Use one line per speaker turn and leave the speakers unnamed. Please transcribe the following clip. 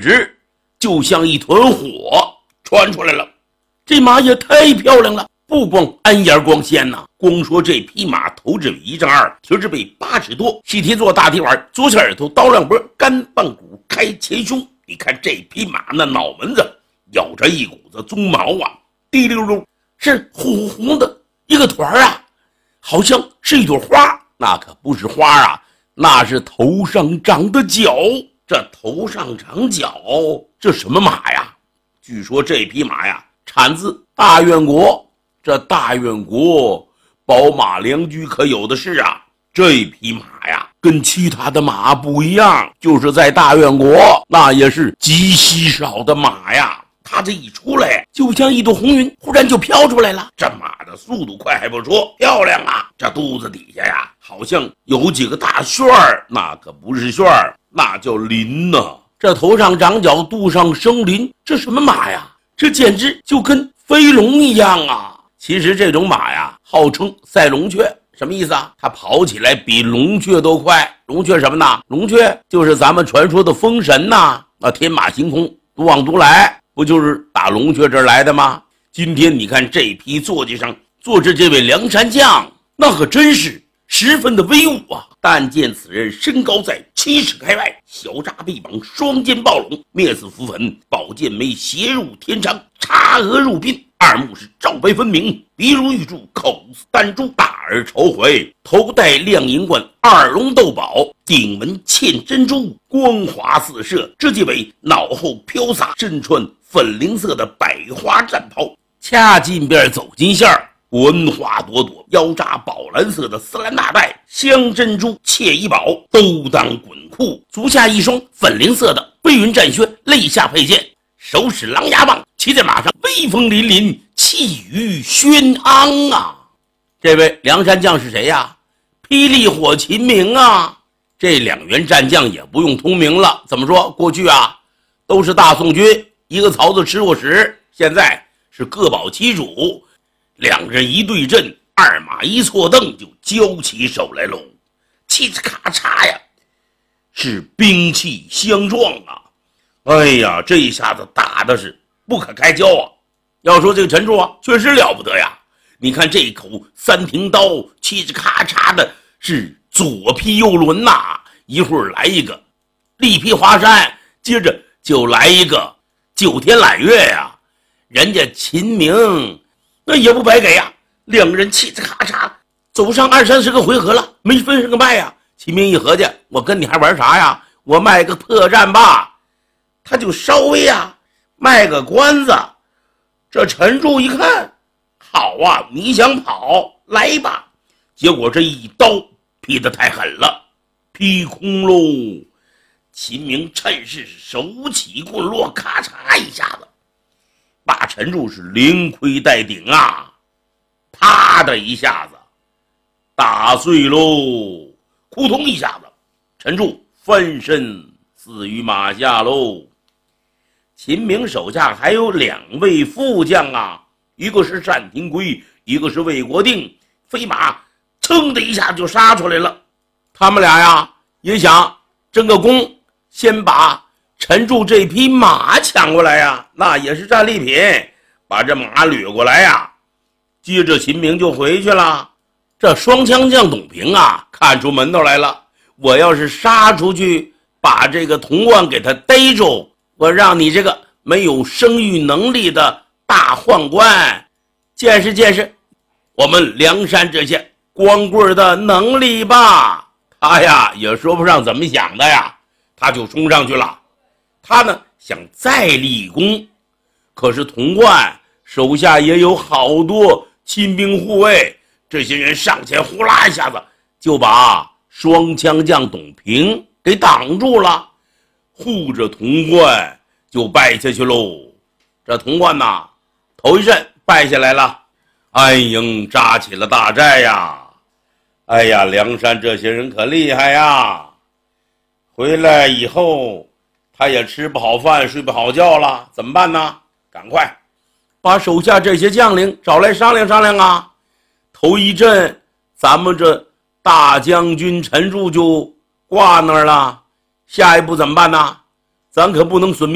时就像一团火传出来了。这马也太漂亮了，不光安眼光鲜呐，光说这匹马头至尾1丈2，蹄至背8尺多，细蹄座大蹄碗，左前耳朵刀亮脖，干棒骨开前胸。你看这匹马那脑门子有着一股子鬃毛啊，滴溜溜是红红的一个团啊，好像是一朵花。那可不是花啊，那是头上长的角。这头上长角，这什么马呀？据说这匹马呀产自大院国。这大院国宝马良驹可有的是啊。这匹马呀跟其他的马不一样，就是在大院国那也是极稀少的马呀。它这一出来就像一朵红云，忽然就飘出来了。这马的速度快还不说，漂亮啊。这肚子底下呀好像有几个大旋儿，那可不是旋儿，那叫鳞呢。这头上长角，肚上生鳞，这什么马呀？这简直就跟飞龙一样啊。其实这种马呀号称赛龙雀，什么意思啊？它跑起来比龙雀都快。龙雀什么呢？龙雀就是咱们传说的风神呐，天马行空，独往独来，不就是打龙雀这儿来的吗？今天你看这匹坐骑上坐着这位梁山将，那可真是十分的威武啊。但见此人身高在7尺开外，小扎臂膀，双肩抱拢，面似浮粉，宝剑眉斜入天长，插额入鬓，二目是照白分明，鼻如玉柱，口似丹珠，大耳朝回，头戴亮银冠，二龙斗宝，顶门嵌珍珠，光华四射。这即为脑后飘洒，身穿粉菱色的百花战袍，掐金边走金线，纹花朵朵，腰扎宝蓝色的丝兰大带，镶珍珠切衣宝，兜裆滚裤，足下一双粉菱色的飞云战靴，肋下佩剑，手使狼牙棒，骑在马上威风凛凛，气宇轩昂啊。这位梁山将是谁呀？霹雳火秦明啊。这2员战将也不用通名了，怎么说？过去啊都是大宋军，一个槽子吃过屎，现在是各保其主。2人一对阵，二马一错蹬，就交起手来喽。嘁哧咔嚓呀，是兵器相撞啊。哎呀，这一下子打的是不可开交啊。要说这个陈柱啊确实了不得呀。你看这口3庭刀，嘁哧咔嚓的是左劈右抡呐，一会儿来一个力劈华山，接着就来一个9天揽月呀。人家秦明那也不白给呀，2人嘁哧咔嚓走上20-30个回合了，没分上个麦呀。秦明一合计，我跟你还玩啥呀？我卖个破绽吧。他就稍微卖个关子。这陈柱一看，好啊，你想跑来吧。结果这一刀劈得太狠了，劈空喽。秦明趁势手起棍落，咔嚓一下子把陈柱是连盔带顶啊，啪的一下子打碎喽，扑通一下子，陈柱翻身死于马下喽。秦明手下还有2位副将啊，一个是单廷圭，一个是魏国定，飞马噌的一下就杀出来了。他们俩呀也想争个功，先把陈柱这匹马抢过来呀，那也是战利品，把这马掠过来呀。接着秦明就回去了。这双枪将董平啊看出门头来了，我要是杀出去把这个童贯给他逮住，我让你这个没有生育能力的大宦官见识见识我们梁山这些光棍的能力吧。他呀也说不上怎么想的呀，他就冲上去了。他呢想再立功，可是童贯手下也有好多亲兵护卫，这些人上前呼啦一下子就把双枪将董平给挡住了，护着童贯就败下去喽。这童贯呐头一阵败下来了，安营扎起了大寨呀。哎呀，梁山这些人可厉害呀，回来以后他也吃不好饭睡不好觉了，怎么办呢？赶快把手下这些将领找来商量商量啊。头一阵咱们这大将军陈柱就挂那儿了，下一步怎么办呢？咱可不能损